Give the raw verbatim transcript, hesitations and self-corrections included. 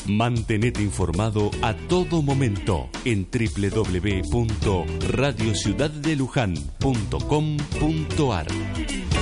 Mantenete informado a todo momento en doble u doble u doble u punto radio ciudad de luján punto com punto a r.